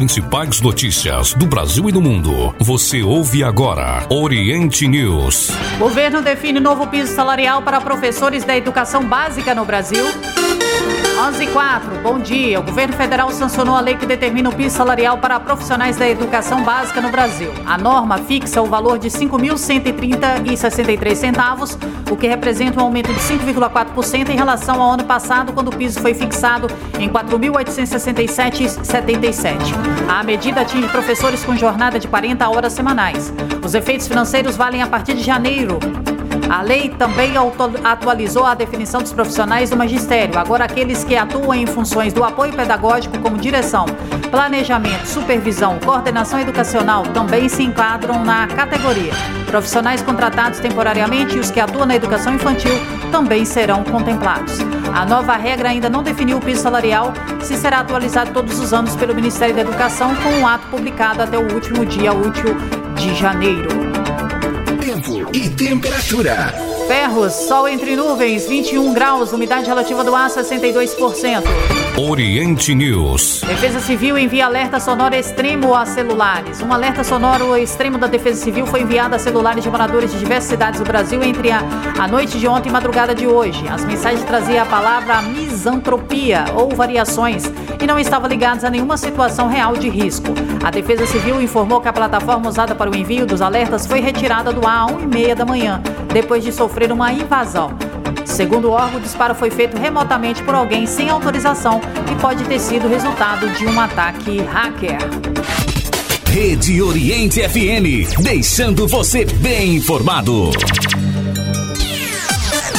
principais notícias do Brasil e do mundo. Você ouve agora Oriente News. Governo define novo piso salarial para professores da educação básica no Brasil. 11h04, bom dia. O governo federal sancionou a lei que determina o piso salarial para profissionais da educação básica no Brasil. A norma fixa o valor de R$ 5.130,63, o que representa um aumento de 5,4% em relação ao ano passado, quando o piso foi fixado em R$ 4.867,77. A medida atinge professores com jornada de 40 horas semanais. Os efeitos financeiros valem a partir de janeiro. A lei também atualizou a definição dos profissionais do magistério. Agora, aqueles que atuam em funções do apoio pedagógico, como direção, planejamento, supervisão, coordenação educacional, também se enquadram na categoria. Profissionais contratados temporariamente e os que atuam na educação infantil também serão contemplados. A nova regra ainda não definiu o piso salarial, se será atualizado todos os anos pelo Ministério da Educação, com um ato publicado até o último dia útil de janeiro. Tempo e temperatura. Ferros, sol entre nuvens, 21 graus, umidade relativa do ar 62%. Oriente News. Defesa Civil envia alerta sonoro extremo a celulares. Um alerta sonoro extremo da Defesa Civil foi enviado a celulares de moradores de diversas cidades do Brasil entre a noite de ontem e madrugada de hoje. As mensagens traziam a palavra misantropia ou variações e não estavam ligadas a nenhuma situação real de risco. A Defesa Civil informou que a plataforma usada para o envio dos alertas foi retirada do ar às 1h30 da manhã, depois de sofrer uma invasão. Segundo o órgão, o disparo foi feito remotamente por alguém sem autorização e pode ter sido resultado de um ataque hacker. Rede Oriente FM, deixando você bem informado.